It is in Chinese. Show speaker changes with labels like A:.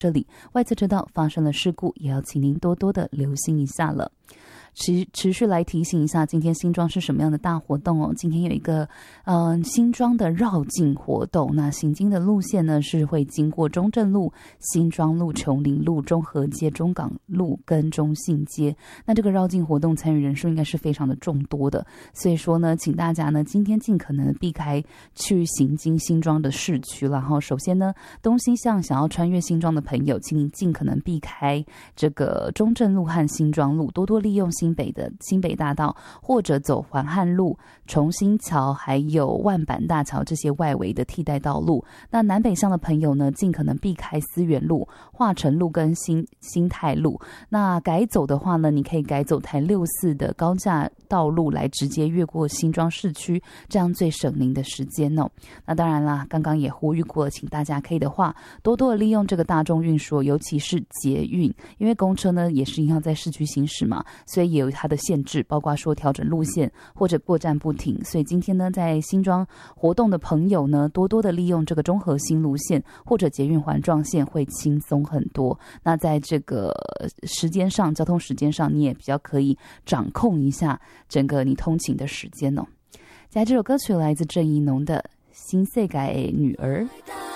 A: 这里外侧车道发生了事故，也要请您多多的留心一下了。持续来提醒一下，今天新庄是什么样的大活动哦？今天有一个新庄的绕境活动，那行经的路线呢是会经过中正路、新庄路、琼林路、中和街、中港路跟中信街。那这个绕境活动参与人数应该是非常的众多的，所以说呢，请大家呢今天尽可能避开去行经新庄的市区。然后首先呢，东西向想要穿越新庄的朋友，请你尽可能避开这个中正路和新庄路，多多利用新北大道，或者走环汉路、重新桥还有万板大桥这些外围的替代道路。那南北向的朋友呢，尽可能避开思源路、化成路跟新泰路。那改走的话呢，你可以改走台64的高架道路来直接越过新庄市区，这样最省您的时间哦。那当然啦，刚刚也呼吁过，请大家可以的话多多的利用这个大众运输，尤其是捷运，因为公车呢也是一样在市区行驶嘛，所以也有它的限制，包括说调整路线或者过站不停。所以今天呢，在新庄活动的朋友呢，多多的利用这个中和新路线或者捷运环状线，会轻松很多。那在这个时间上，交通时间上，你也比较可以掌控一下整个你通勤的时间哦。接下来这首歌曲来自郑宜农的《新世界的女儿》。